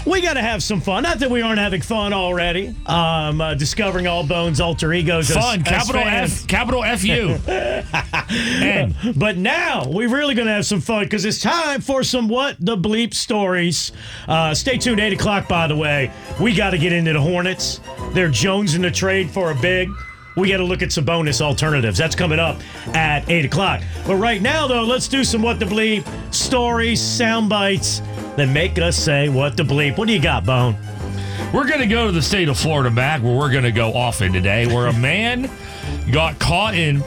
We got to have some fun. Not that we aren't having fun already. Discovering all Bones' alter egos. Fun, capital F, capital F-U. But now we're really going to have some fun because it's time for some What the Bleep stories. Stay tuned, 8 o'clock, by the way. We got to get into the Hornets. They're jonesing the trade for a big. We got to look at some bonus alternatives. That's coming up at 8 o'clock. But right now, though, let's do some What the Bleep stories, sound bites that make us say what the bleep. What do you got, Bone? We're going to go to the state of Florida, Mac, where we're going to go off in today, where a man got caught in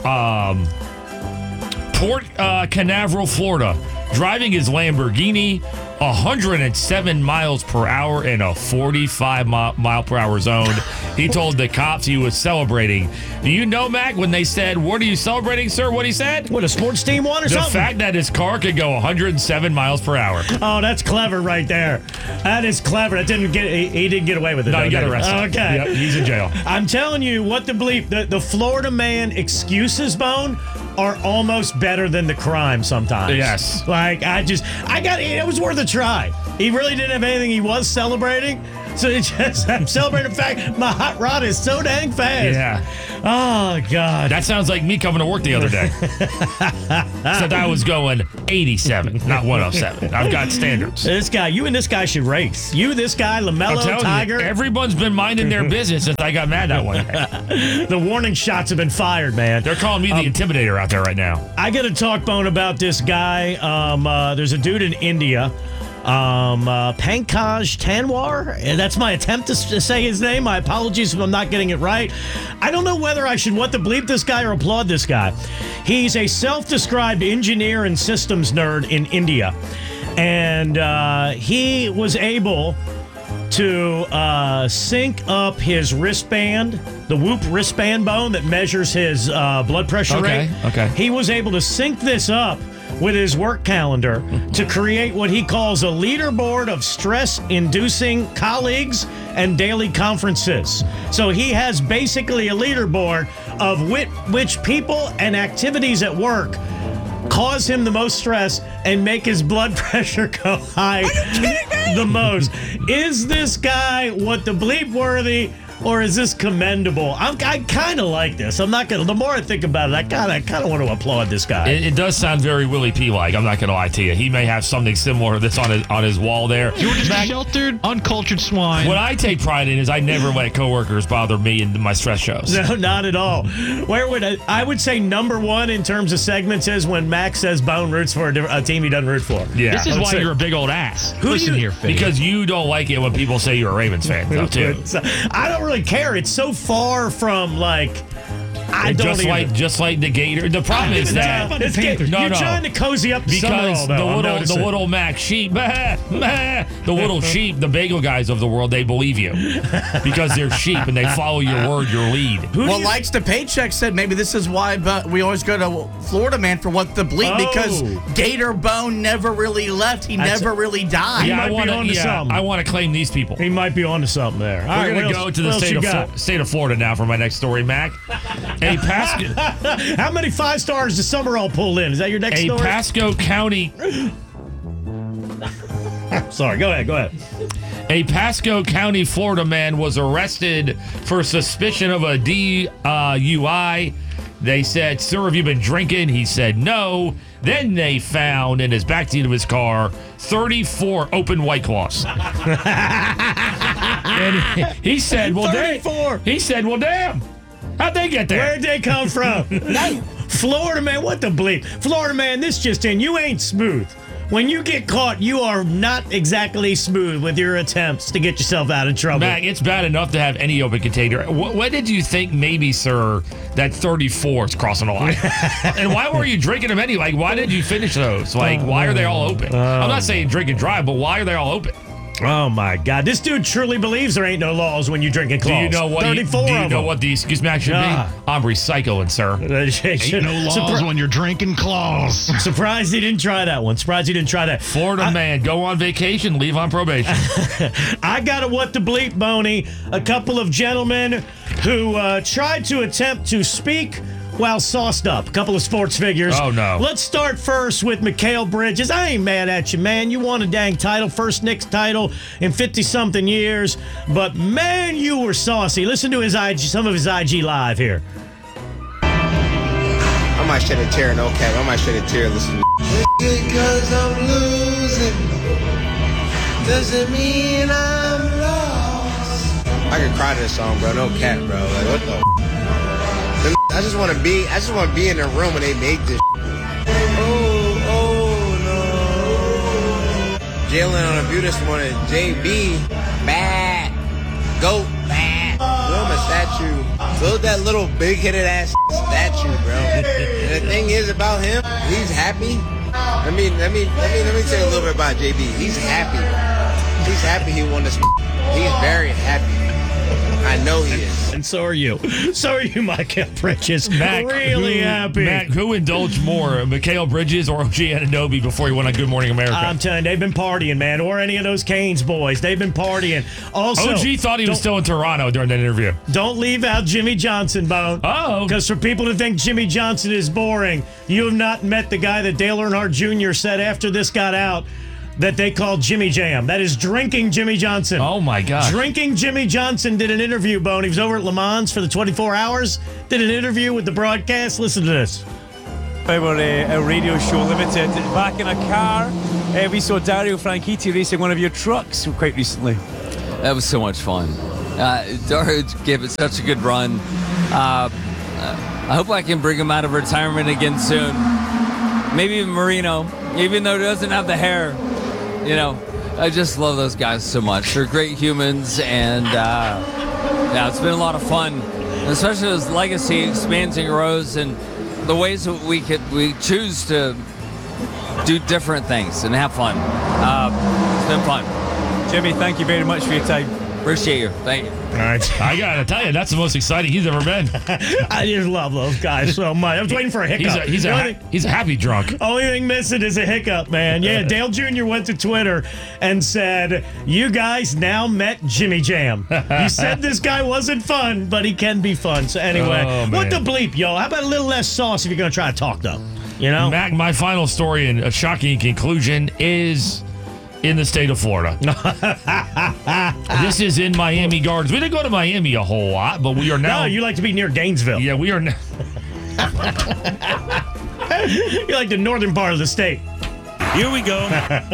Port Canaveral, Florida, driving his Lamborghini 107 miles per hour in a 45 mile per hour zone. He told the cops he was celebrating. Do you know, Mac, when they said, "What are you celebrating, sir?" What he said? What, a sports team won or something? The fact that his car could go 107 miles per hour. Oh, that's clever right there. That is clever. He didn't get away with it. No, he got arrested. Okay. Yep, he's in jail. I'm telling you, what the bleep, the Florida man excuses, Bone, are almost better than the crime sometimes. Yes. It was worth a try. He really didn't have anything he was celebrating. So I'm celebrating the fact my hot rod is so dang fast. Yeah. Oh, God. That sounds like me coming to work the other day. Except I was going 87, not 107. I've got standards. You and this guy should race. This guy, LaMelo, Tiger. Everyone's been minding their business since I got mad that one day. The warning shots have been fired, man. They're calling me the intimidator out there right now. I got to talk, Bone, about this guy. There's a dude in India. Pankaj Tanwar. That's my attempt to say his name. My apologies if I'm not getting it right. I don't know whether I should what the bleep this guy or applaud this guy. He's a self-described engineer and systems nerd in India. And he was able to sync up his wristband, the Whoop wristband, Bone, that measures his blood pressure rate. Okay. He was able to sync this up with his work calendar to create what he calls a leaderboard of stress-inducing colleagues and daily conferences. So he has basically a leaderboard of which people and activities at work cause him the most stress and make his blood pressure go high. Are you kidding me? The most. Is this guy what the bleep worthy? Or is this commendable? I kind of like this. I'm not gonna. The more I think about it, I kind of want to applaud this guy. It does sound very Willie P. like. I'm not gonna lie to you. He may have something similar to this on his wall there. You're just a sheltered, uncultured swine. What I take pride in is I never let coworkers bother me in my stress shows. No, not at all. Where would I would say number one in terms of segments is when Max says Bone roots for a team he doesn't root for. Yeah, this is why you're a big old ass. Listen here, Fitty. Because you don't like it when people say you're a Ravens fan, though, too. I don't really care. It's so far from just like the Gator. The problem is that you're trying to cozy up because Summerall, the little Mac sheep, the little sheep, the bagel guys of the world, they believe you because they're sheep and they follow your word, your lead. Likes the Paycheck said maybe this is why we always go to Florida Man for what the bleep because Gator Bone never really left. He never really died. Yeah, I want to claim these people. He might be onto something there. We're going to go to the state of Florida now for my next story, Mac. How many 5 stars does Summerall pull in? Is that your next story? A Pasco County. Sorry, go ahead. A Pasco County, Florida man was arrested for suspicion of a DUI. They said, "Sir, have you been drinking?" He said, "No." Then they found in his backseat of his car 34 open White Claws. And he said, "Well, 34. He said, "Well, damn. How'd they get there?" Where'd they come from? Florida man, what the bleep? Florida man, this just in. You ain't smooth. When you get caught, you are not exactly smooth with your attempts to get yourself out of trouble. Mac, it's bad enough to have any open container. What did you think, maybe, sir, that 34 is crossing the line? And why were you drinking them anyway? Like, why did you finish those? Like, why are they all open? I'm not saying drink and drive, but why are they all open? Oh, my God. This dude truly believes there ain't no laws when you drinking claws. Do you know what? 34 do you of know them. what the excuse Mac should be? I'm recycling, sir. Ain't no laws when you're drinking claws. Surprised he didn't try that one. Florida man, go on vacation, leave on probation. I got a what the bleep, Boney. A couple of gentlemen who tried to attempt to speak while sauced up. A couple of sports figures. Oh, no. Let's start first with Mikal Bridges. I ain't mad at you, man. You won a dang title, first Knicks title in 50-something years. But, man, you were saucy. Listen to some of his IG Live here. I might shed a tear, no cap. I might shed a tear listening. Because I'm losing doesn't mean I'm lost. I can cry to this song, bro. No cap, bro. Like, what the? I just want to be in the room when they make this. Oh no. Jalen on a view this morning. JB, bad. Goat, bad. Build him a statue. Build that little big-headed ass statue, bro. And the thing is about him, he's happy. Let me tell you a little bit about JB. He's happy. He's happy he won this. He's very happy. I know he is. And so are you. So are you, Mikal Bridges. Really happy. Matt, who indulged more, Mikal Bridges or OG Anunoby before he went on Good Morning America? I'm telling you, they've been partying, man. Or any of those Canes boys. They've been partying. Also, OG thought he was still in Toronto during that interview. Don't leave out Jimmy Johnson, Bone. Oh. Because for people to think Jimmy Johnson is boring, you have not met the guy that Dale Earnhardt Jr. said after this got out that they called Jimmy Jam. That is Drinking Jimmy Johnson. Oh, my God. Drinking Jimmy Johnson did an interview, Bone. He was over at Le Mans for the 24 hours, did an interview with the broadcast. Listen to this. Our radio show limited. Back in a car, we saw Dario Franchitti racing one of your trucks quite recently. That was so much fun. Dario gave it such a good run. I hope I can bring him out of retirement again soon. Maybe even Marino, even though he doesn't have the hair. You know, I just love those guys so much. They're great humans, and yeah, it's been a lot of fun, especially as legacy expands and grows, and the ways that we choose to do different things and have fun. It's been fun. Jimmy, thank you very much for your time. Appreciate you. Thank you. All right. I got to tell you, that's the most exciting he's ever been. I just love those guys so much. I was waiting for a hiccup. He's a happy drunk. Only thing missing is a hiccup, man. Yeah, Dale Jr. went to Twitter and said, you guys now met Jimmy Jam. You said this guy wasn't fun, but he can be fun. So anyway, what the bleep, y'all? How about a little less sauce if you're going to try to talk, though? You know? Mac, my final story and a shocking conclusion is in the state of Florida. This is in Miami Gardens. We didn't go to Miami a whole lot, but we are now. No, you like to be near Gainesville. Yeah, we are now. You like the northern part of the state. Here we go. All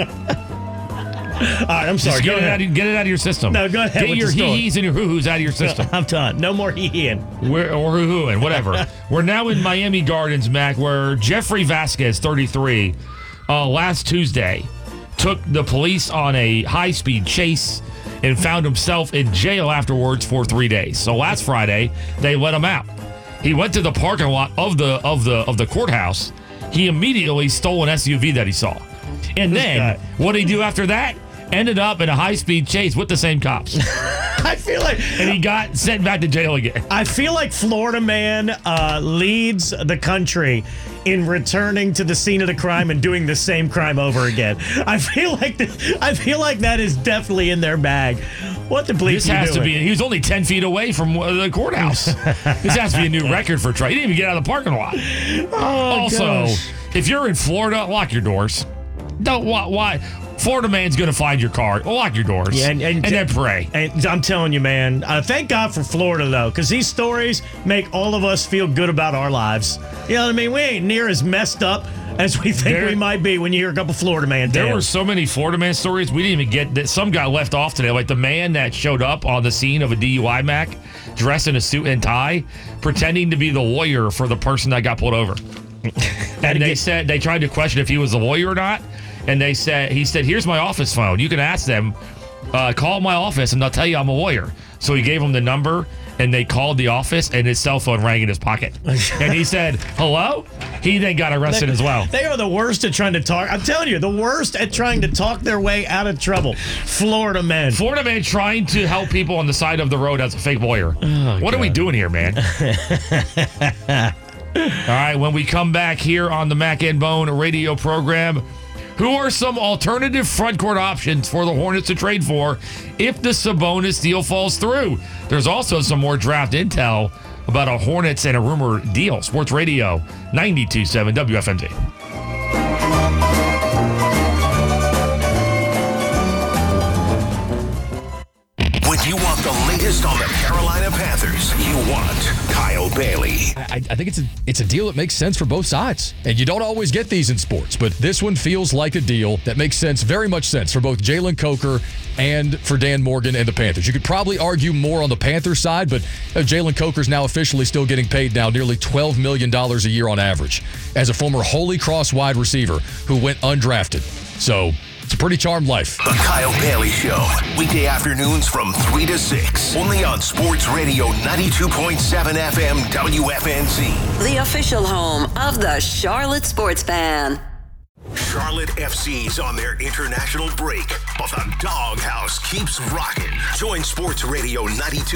right, I'm sorry. Get it out of your system. No, go ahead. Get your hee-hees and your hoo-hoos out of your system. I'm done. No more hee-heeing. Or hoo-hooing, whatever. We're now in Miami Gardens, Mac, where Jeffrey Vasquez, 33, last Tuesday, took the police on a high-speed chase and found himself in jail afterwards for 3 days. So last Friday, they let him out. He went to the parking lot of the courthouse. He immediately stole an SUV that he saw. And then what did he do after that? Ended up in a high-speed chase with the same cops. I feel like... And he got sent back to jail again. I feel like Florida man leads the country in returning to the scene of the crime and doing the same crime over again. I feel like that is definitely in their bag. What the bleep This has to be... He was only 10 feet away from the courthouse. This has to be a new record for Trey. He didn't even get out of the parking lot. Also, if you're in Florida, lock your doors. Don't... Why? Florida man's going to find your car. Lock your doors. Yeah, and then pray. And I'm telling you, man, thank God for Florida, though, because these stories make all of us feel good about our lives. You know what I mean? We ain't near as messed up as we think we might be when you hear a couple Florida man tales. There were so many Florida man stories we didn't even get that. Some got left off today, like the man that showed up on the scene of a DUI, Mac, dressed in a suit and tie, pretending to be the lawyer for the person that got pulled over. And they said they tried to question if he was a lawyer or not. And he said, here's my office phone. You can ask them, call my office, and they'll tell you I'm a lawyer. So he gave them the number, and they called the office, and his cell phone rang in his pocket. And he said, hello? He then got arrested as well. They are the worst at trying to talk. I'm telling you, the worst at trying to talk their way out of trouble. Florida man. Florida man trying to help people on the side of the road as a fake lawyer. What are we doing here, man? All right, when we come back here on the Mac and Bone radio program, who are some alternative front court options for the Hornets to trade for if the Sabonis deal falls through? There's also some more draft intel about a Hornets and a rumor deal. Sports Radio 92.7 WFMD. When you want the latest on the Carolina Panthers, you want Kyle Bailey. I think it's a deal that makes sense for both sides. And you don't always get these in sports, but this one feels like a deal that makes sense, very much sense, for both Jalen Coker and for Dan Morgan and the Panthers. You could probably argue more on the Panthers side, but Jalen Coker's now officially still getting paid now nearly $12 million a year on average as a former Holy Cross wide receiver who went undrafted. So it's a pretty charmed life. The Kyle Bailey Show, weekday afternoons from 3 to 6, only on Sports Radio 92.7 FM WFNZ. The official home of the Charlotte Sports Fan. Charlotte FC's on their international break, but the doghouse keeps rocking. Join Sports Radio 92.